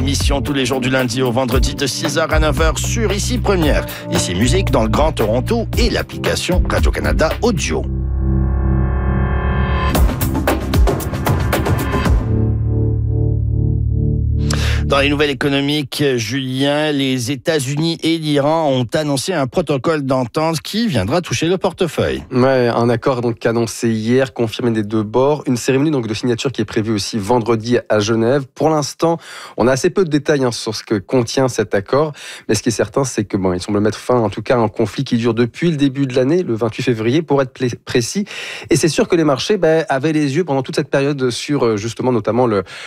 l'émission tous les jours du lundi au vendredi de 6h à 9h sur Ici Première. Ici Musique dans le Grand Toronto et l'application Radio-Canada Audio. Dans les nouvelles économiques, Julien, les États-Unis et l'Iran ont annoncé un protocole d'entente qui viendra toucher le portefeuille. Ouais, un accord donc annoncé hier, confirmé des deux bords. Une cérémonie donc de signature qui est prévue aussi vendredi à Genève. Pour l'instant, on a assez peu de détails sur ce que contient cet accord. Mais ce qui est certain, c'est que il semble mettre fin, en tout cas, à un conflit qui dure depuis le début de l'année, le 28 février, pour être précis. Et c'est sûr que les marchés avaient les yeux pendant toute cette période sur justement notamment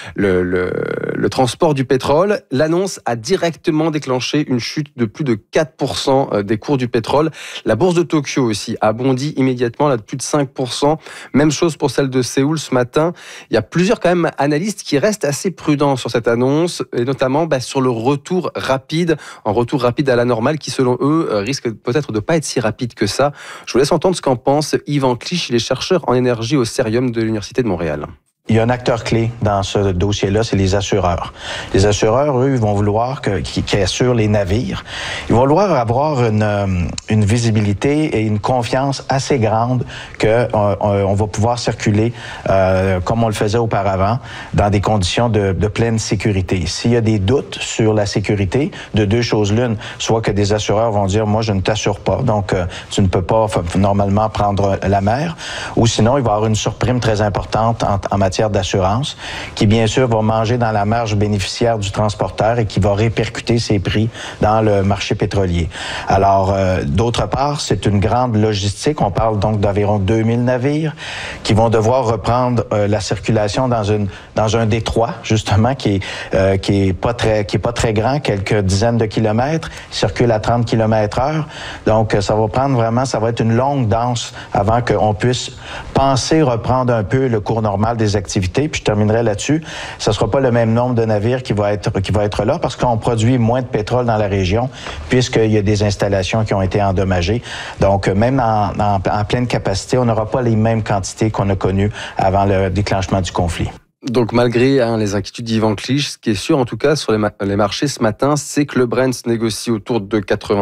le transport du pétrole. L'annonce a directement déclenché une chute de plus de 4% des cours du pétrole. La bourse de Tokyo aussi a bondi immédiatement, là, de plus de 5%. Même chose pour celle de Séoul ce matin. Il y a plusieurs quand même analystes qui restent assez prudents sur cette annonce, et notamment sur le retour rapide, à la normale, qui selon eux risque peut-être de pas être si rapide que ça. Je vous laisse entendre ce qu'en pense Yvan Clich, il est chercheur en énergie au Cerium de l'Université de Montréal. Il y a un acteur clé dans ce dossier-là, c'est les assureurs. Les assureurs, eux, ils vont vouloir qu'ils assurent les navires. Ils vont vouloir avoir une visibilité et une confiance assez grande que on va pouvoir circuler comme on le faisait auparavant, dans des conditions de pleine sécurité. S'il y a des doutes sur la sécurité, de deux choses l'une, soit que des assureurs vont dire, moi, je ne t'assure pas, donc tu ne peux pas normalement prendre la mer, ou sinon, il va y avoir une surprime très importante en matière d'assurance, qui bien sûr va manger dans la marge bénéficiaire du transporteur et qui va répercuter ses prix dans le marché pétrolier. Alors, d'autre part, c'est une grande logistique. On parle donc d'environ 2000 navires qui vont devoir reprendre la circulation dans un détroit, justement, qui est pas très grand, quelques dizaines de kilomètres, circule à 30 km/h. Donc, ça va être une longue danse avant qu'on puisse penser reprendre un peu le cours normal des activités. Puis je terminerai là-dessus. Ce ne sera pas le même nombre de navires qui va être là parce qu'on produit moins de pétrole dans la région puisqu'il y a des installations qui ont été endommagées. Donc, même en pleine capacité, on n'aura pas les mêmes quantités qu'on a connues avant le déclenchement du conflit. Donc malgré les inquiétudes d'Yvan Clich, ce qui est sûr en tout cas sur les marchés ce matin, c'est que le Brent se négocie autour de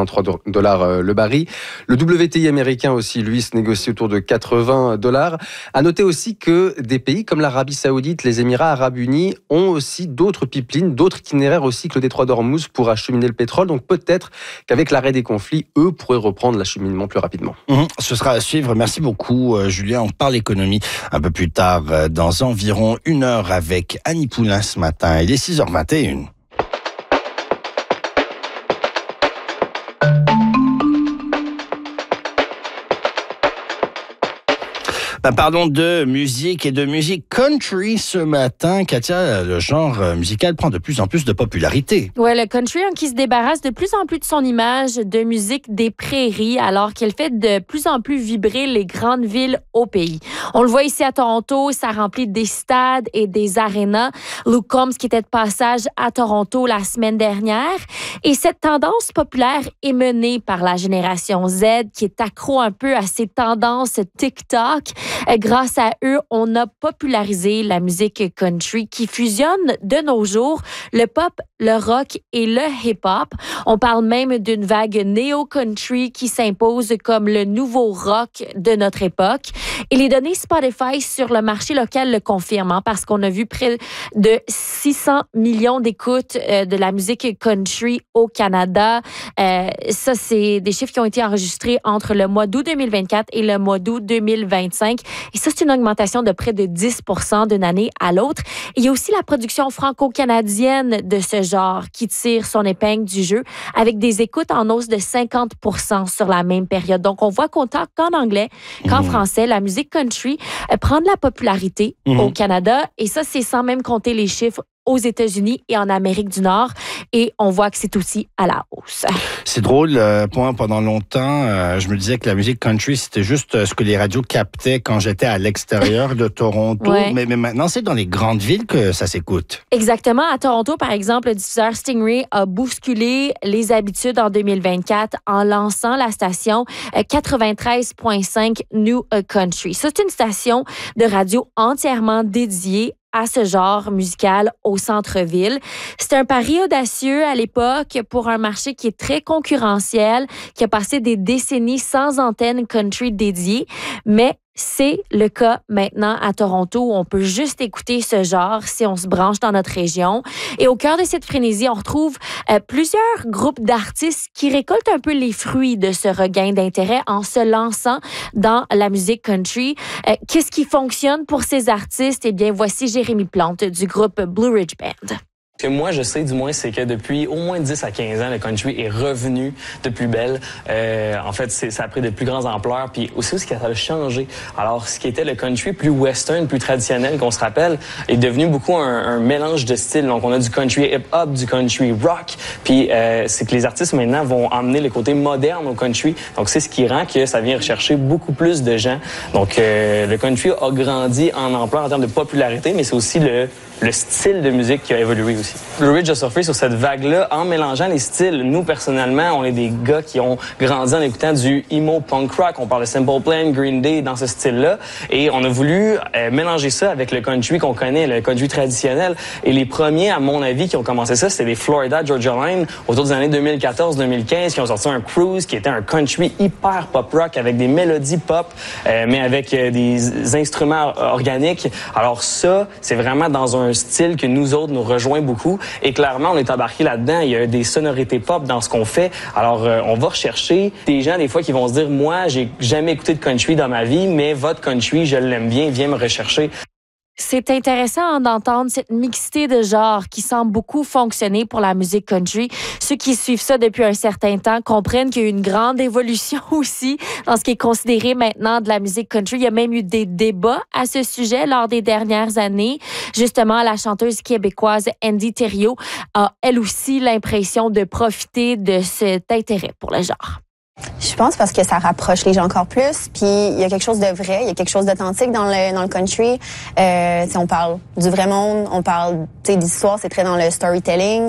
$83 le baril. Le WTI américain aussi, lui, se négocie autour de $80. À noter aussi que des pays comme l'Arabie Saoudite, les Émirats Arabes Unis ont aussi d'autres pipelines, d'autres itinéraires aussi que le détroit d'Ormuz pour acheminer le pétrole. Donc peut-être qu'avec l'arrêt des conflits, eux pourraient reprendre l'acheminement plus rapidement. Ce sera à suivre. Merci beaucoup, Julien. On parle économie un peu plus tard, dans environ 1 heure avec Annie Poulain ce matin. Il est 6h21. Parlons de musique et de musique country ce matin. Katia, le genre musical prend de plus en plus de popularité. Oui, le country qui se débarrasse de plus en plus de son image de musique des prairies alors qu'elle fait de plus en plus vibrer les grandes villes au pays. On le voit ici à Toronto, ça remplit des stades et des arénas. Luke Combs qui était de passage à Toronto la semaine dernière. Et cette tendance populaire est menée par la génération Z qui est accro un peu à ces tendances TikTok. Grâce à eux, on a popularisé la musique country qui fusionne de nos jours le pop, le rock et le hip-hop. On parle même d'une vague néo-country qui s'impose comme le nouveau rock de notre époque. Et les données Spotify sur le marché local le confirment parce qu'on a vu près de 600 millions d'écoutes de la musique country au Canada. Ça, c'est des chiffres qui ont été enregistrés entre le mois d'août 2024 et le mois d'août 2025. Et ça, c'est une augmentation de près de 10% d'une année à l'autre. Et il y a aussi la production franco-canadienne de ce genre qui tire son épingle du jeu avec des écoutes en hausse de 50% sur la même période. Donc, on voit qu'autant qu'en anglais qu'en français, la musique country prend de la popularité au Canada. Et ça, c'est sans même compter les chiffres aux États-Unis et en Amérique du Nord. Et on voit que c'est aussi à la hausse. C'est drôle, moi, pendant longtemps, je me disais que la musique country, c'était juste ce que les radios captaient quand j'étais à l'extérieur de Toronto. Ouais. Mais maintenant, c'est dans les grandes villes que ça s'écoute. Exactement. À Toronto, par exemple, le diffuseur Stingray a bousculé les habitudes en 2024 en lançant la station 93.5 New Country. Ça, c'est une station de radio entièrement dédiée à ce genre musical au centre-ville. C'est un pari audacieux à l'époque pour un marché qui est très concurrentiel, qui a passé des décennies sans antenne country dédiée, mais c'est le cas maintenant à Toronto où on peut juste écouter ce genre si on se branche dans notre région. Et au cœur de cette frénésie, on retrouve plusieurs groupes d'artistes qui récoltent un peu les fruits de ce regain d'intérêt en se lançant dans la musique country. Qu'est-ce qui fonctionne pour ces artistes? Eh bien, voici Jérémy Plante du groupe Blue Ridge Band. Ce que moi, je sais, du moins, c'est que depuis au moins 10 à 15 ans, le country est revenu de plus belle. En fait, ça a pris de plus grandes ampleurs. Puis aussi, ça a changé. Alors, ce qui était le country plus western, plus traditionnel, qu'on se rappelle, est devenu beaucoup un mélange de styles. Donc, on a du country hip-hop, du country rock. Puis, c'est que les artistes, maintenant, vont emmener le côté moderne au country. Donc, c'est ce qui rend que ça vient rechercher beaucoup plus de gens. Donc, le country a grandi en ampleur en termes de popularité, mais c'est aussi le style de musique qui a évolué aussi. Blue Ridge a surfé sur cette vague-là en mélangeant les styles. Nous, personnellement, on est des gars qui ont grandi en écoutant du emo punk rock. On parle de Simple Plan, Green Day, dans ce style-là. Et on a voulu mélanger ça avec le country qu'on connaît, le country traditionnel. Et les premiers, à mon avis, qui ont commencé ça, c'était les Florida Georgia Line, autour des années 2014-2015, qui ont sorti un Cruise, qui était un country hyper pop rock avec des mélodies pop, mais avec des instruments organiques. Alors ça, c'est vraiment dans un style que nous autres nous rejoint beaucoup et clairement on est embarqué là-dedans, il y a des sonorités pop dans ce qu'on fait. Alors on va rechercher des gens des fois qui vont se dire moi j'ai jamais écouté de country dans ma vie mais votre country je l'aime bien, viens me rechercher. C'est intéressant d'entendre cette mixité de genres qui semble beaucoup fonctionner pour la musique country. Ceux qui suivent ça depuis un certain temps comprennent qu'il y a eu une grande évolution aussi dans ce qui est considéré maintenant de la musique country. Il y a même eu des débats à ce sujet lors des dernières années. Justement, la chanteuse québécoise Andy Thériault a elle aussi l'impression de profiter de cet intérêt pour le genre. Je pense parce que ça rapproche les gens encore plus, puis il y a quelque chose de vrai, il y a quelque chose d'authentique dans le country. On parle du vrai monde, on parle d'histoire, c'est très dans le storytelling.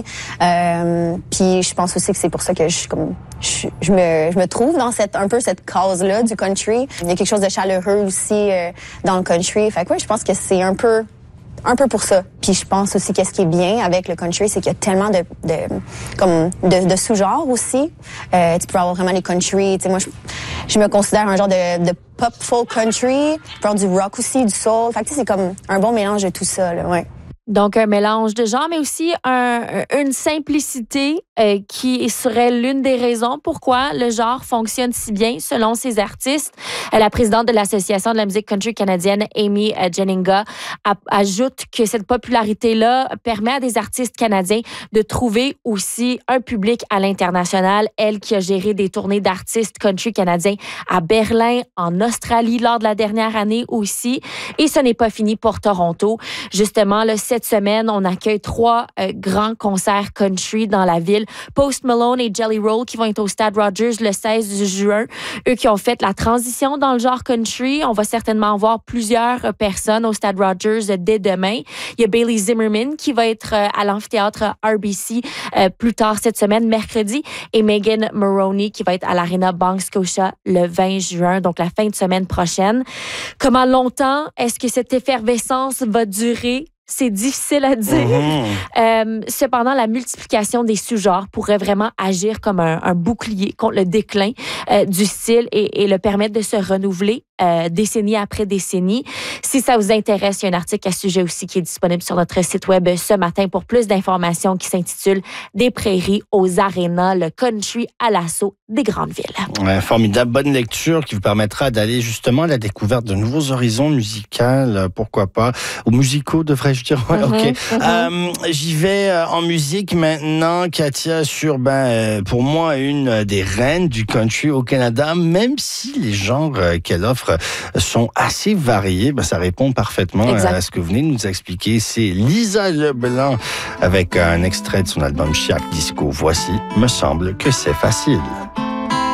Puis je pense aussi que c'est pour ça que je me trouve dans cette case-là du country. Il y a quelque chose de chaleureux aussi dans le country. Fait que ouais, je pense que c'est un peu pour ça. Puis je pense aussi que ce qui est bien avec le country, c'est qu'il y a tellement de sous-genres aussi. Tu peux avoir vraiment les country. Moi, je me considère un genre de pop folk country. Tu peux avoir du rock aussi, du soul. Fait que c'est comme un bon mélange de tout ça, là, ouais. Donc, un mélange de genres, mais aussi une simplicité qui serait l'une des raisons pourquoi le genre fonctionne si bien selon ces artistes. La présidente de l'Association de la musique country canadienne, Amy Jenninga, ajoute que cette popularité-là permet à des artistes canadiens de trouver aussi un public à l'international. Elle qui a géré des tournées d'artistes country canadiens à Berlin, en Australie lors de la dernière année aussi. Et ce n'est pas fini pour Toronto. Justement, cette semaine, on accueille 3 grands concerts country dans la ville. Post Malone et Jelly Roll qui vont être au Stade Rogers le 16 juin. Eux qui ont fait la transition dans le genre country. On va certainement voir plusieurs personnes au Stade Rogers dès demain. Il y a Bailey Zimmerman qui va être à l'amphithéâtre RBC plus tard cette semaine, mercredi. Et Megan Moroney qui va être à l'Arena Bank Scotia le 20 juin, donc la fin de semaine prochaine. Comment longtemps est-ce que cette effervescence va durer? C'est difficile à dire. Cependant, la multiplication des sous-genres pourrait vraiment agir comme un bouclier contre le déclin du style et le permettre de se renouveler décennie après décennie. Si ça vous intéresse, il y a un article à ce sujet aussi qui est disponible sur notre site web ce matin pour plus d'informations qui s'intitule « Des prairies aux arénas, le country à l'assaut des grandes villes ». Ouais, formidable, bonne lecture qui vous permettra d'aller justement à la découverte de nouveaux horizons musicaux, pourquoi pas, ou musicaux devrais-je dire. Ouais, ok. J'y vais en musique maintenant, Katia, sur pour moi une des reines du country au Canada, même si les genres qu'elle offre sont assez variés, ça répond parfaitement à ce que vous venez de nous expliquer. C'est Lisa Leblanc avec un extrait de son album Chiac Disco. Voici, me semble que c'est facile.